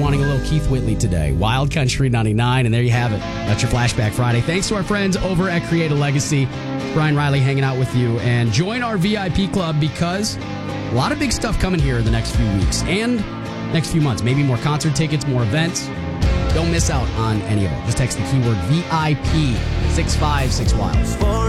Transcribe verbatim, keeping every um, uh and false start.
wanting a little Keith Whitley today. Wild Country ninety-nine, and there you have it. That's your Flashback Friday. Thanks to our friends over at Create a Legacy. Brian Riley hanging out with you. And join our V I P club because a lot of big stuff coming here in the next few weeks and next few months. Maybe more concert tickets, more events. Don't miss out on any of it. Just text the keyword V I P six five six wild.